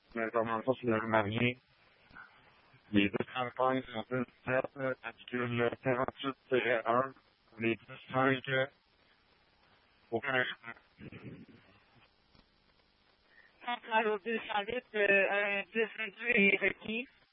mais comment ça, c'est le marié. Les deux campagnes sont toutes faites, articule 48-1, les 10-5, aucun changement. Centrale au 208, un 10-22 est requis.